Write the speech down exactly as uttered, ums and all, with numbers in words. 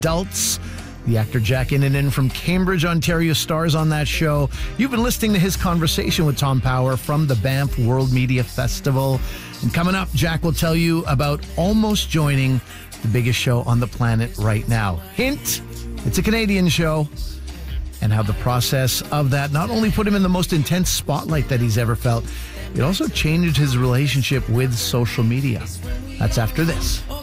Adults. The actor Jack Innanen from Cambridge, Ontario stars on that show. You've been listening to his conversation with Tom Power from the Banff World Media Festival. And coming up, Jack will tell you about almost joining the biggest show on the planet right now. Hint, it's a Canadian show. And how the process of that not only put him in the most intense spotlight that he's ever felt, it also changed his relationship with social media. That's after this.